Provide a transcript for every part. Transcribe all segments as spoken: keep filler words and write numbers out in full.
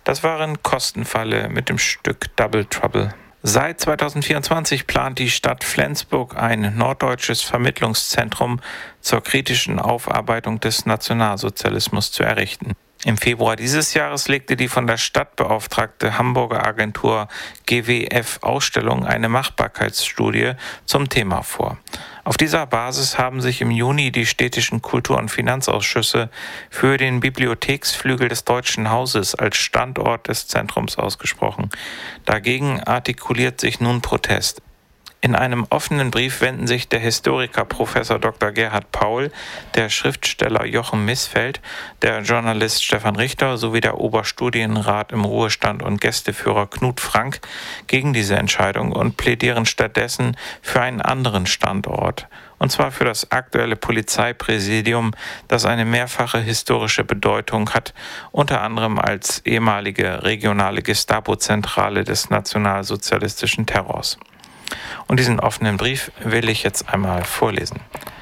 Das waren Kostenfalle mit dem Stück Double Trouble. Seit zweitausendvierundzwanzig plant die Stadt Flensburg ein norddeutsches Vermittlungszentrum zur kritischen Aufarbeitung des Nationalsozialismus zu errichten. Im Februar dieses Jahres legte die von der Stadt beauftragte Hamburger Agentur G W F Ausstellung eine Machbarkeitsstudie zum Thema vor. Auf dieser Basis haben sich im Juni die städtischen Kultur- und Finanzausschüsse für den Bibliotheksflügel des Deutschen Hauses als Standort des Zentrums ausgesprochen. Dagegen artikuliert sich nun Protest. In einem offenen Brief wenden sich der Historiker Professor Doktor Gerhard Paul, der Schriftsteller Jochen Missfeld, der Journalist Stefan Richter sowie der Oberstudienrat im Ruhestand und Gästeführer Knut Frank gegen diese Entscheidung und plädieren stattdessen für einen anderen Standort, und zwar für das aktuelle Polizeipräsidium, das eine mehrfache historische Bedeutung hat, unter anderem als ehemalige regionale Gestapo-Zentrale des nationalsozialistischen Terrors. Und diesen offenen Brief will ich jetzt einmal vorlesen.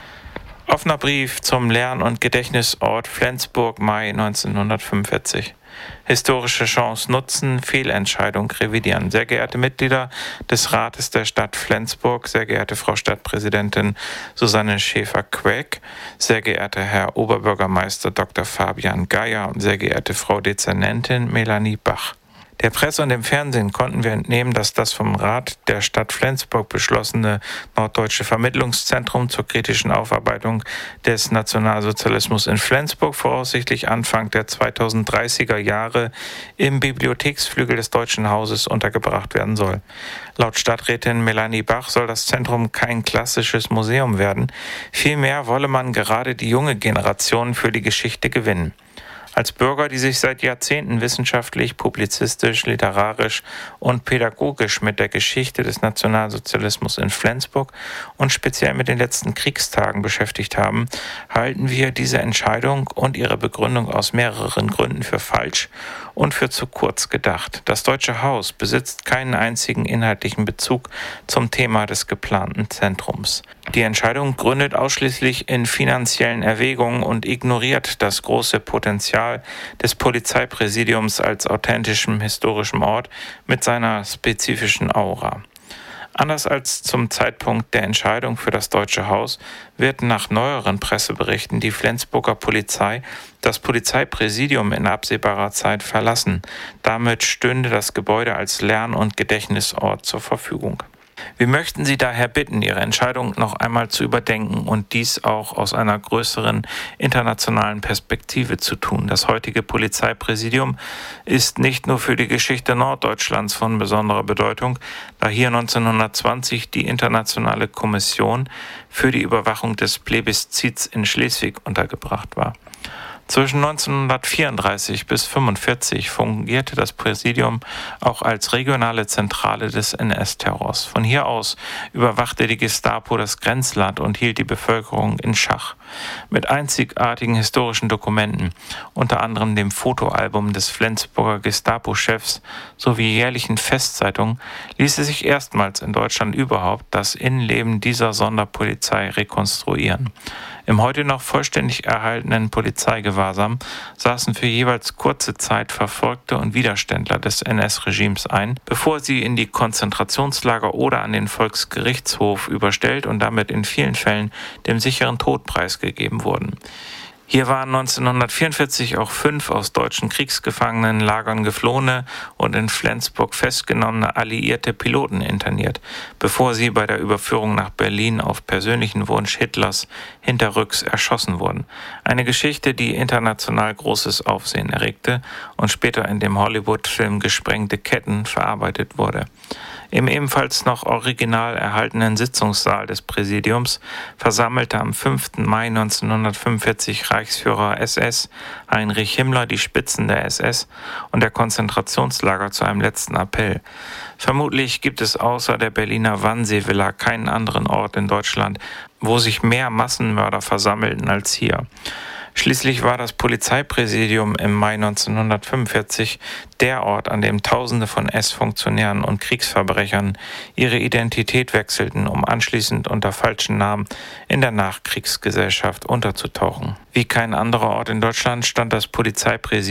Offener Brief zum Lern- und Gedächtnisort Flensburg, Mai neunzehnhundertfünfundvierzig. Historische Chance nutzen, Fehlentscheidung revidieren. Sehr geehrte Mitglieder des Rates der Stadt Flensburg, sehr geehrte Frau Stadtpräsidentin Susanne Schäfer-Quäck, sehr geehrter Herr Oberbürgermeister Doktor Fabian Geier und sehr geehrte Frau Dezernentin Melanie Bach. Der Presse und dem Fernsehen konnten wir entnehmen, dass das vom Rat der Stadt Flensburg beschlossene norddeutsche Vermittlungszentrum zur kritischen Aufarbeitung des Nationalsozialismus in Flensburg voraussichtlich Anfang der zweitausenddreißiger Jahre im Bibliotheksflügel des Deutschen Hauses untergebracht werden soll. Laut Stadträtin Melanie Bach soll das Zentrum kein klassisches Museum werden. Vielmehr wolle man gerade die junge Generation für die Geschichte gewinnen. Als Bürger, die sich seit Jahrzehnten wissenschaftlich, publizistisch, literarisch und pädagogisch mit der Geschichte des Nationalsozialismus in Flensburg und speziell mit den letzten Kriegstagen beschäftigt haben, halten wir diese Entscheidung und ihre Begründung aus mehreren Gründen für falsch und für zu kurz gedacht. Das Deutsche Haus besitzt keinen einzigen inhaltlichen Bezug zum Thema des geplanten Zentrums. Die Entscheidung gründet ausschließlich in finanziellen Erwägungen und ignoriert das große Potenzial des Polizeipräsidiums als authentischem historischem Ort mit seiner spezifischen Aura. Anders als zum Zeitpunkt der Entscheidung für das Deutsche Haus wird nach neueren Presseberichten die Flensburger Polizei das Polizeipräsidium in absehbarer Zeit verlassen. Damit stünde das Gebäude als Lern- und Gedächtnisort zur Verfügung. Wir möchten Sie daher bitten, Ihre Entscheidung noch einmal zu überdenken und dies auch aus einer größeren internationalen Perspektive zu tun. Das heutige Polizeipräsidium ist nicht nur für die Geschichte Norddeutschlands von besonderer Bedeutung, da hier neunzehnhundertzwanzig die Internationale Kommission für die Überwachung des Plebiszits in Schleswig untergebracht war. Zwischen neunzehnhundertvierunddreißig bis fünfundvierzig fungierte das Präsidium auch als regionale Zentrale des N S-Terrors. Von hier aus überwachte die Gestapo das Grenzland und hielt die Bevölkerung in Schach. Mit einzigartigen historischen Dokumenten, unter anderem dem Fotoalbum des Flensburger Gestapo-Chefs sowie jährlichen Festzeitungen, ließe sich erstmals in Deutschland überhaupt das Innenleben dieser Sonderpolizei rekonstruieren. Im heute noch vollständig erhaltenen Polizeigewahrsam saßen für jeweils kurze Zeit Verfolgte und Widerständler des N S-Regimes ein, bevor sie in die Konzentrationslager oder an den Volksgerichtshof überstellt und damit in vielen Fällen dem sicheren Tod preisgegeben wurden. Hier waren neunzehnhundertvierundvierzig auch fünf aus deutschen Kriegsgefangenenlagern geflohene und in Flensburg festgenommene alliierte Piloten interniert, bevor sie bei der Überführung nach Berlin auf persönlichen Wunsch Hitlers hinterrücks erschossen wurden. Eine Geschichte, die international großes Aufsehen erregte und später in dem Hollywood-Film Gesprengte Ketten verarbeitet wurde. Im ebenfalls noch original erhaltenen Sitzungssaal des Präsidiums versammelte am fünften Mai neunzehnhundertfünfundvierzig Reichsführer S S Heinrich Himmler die Spitzen der S S und der Konzentrationslager zu einem letzten Appell. Vermutlich gibt es außer der Berliner Wannsee-Villa keinen anderen Ort in Deutschland, wo sich mehr Massenmörder versammelten als hier. Schließlich war das Polizeipräsidium im Mai neunzehnhundertfünfundvierzig der Ort, an dem Tausende von S-Funktionären und Kriegsverbrechern ihre Identität wechselten, um anschließend unter falschen Namen in der Nachkriegsgesellschaft unterzutauchen. Wie kein anderer Ort in Deutschland stand das Polizeipräsidium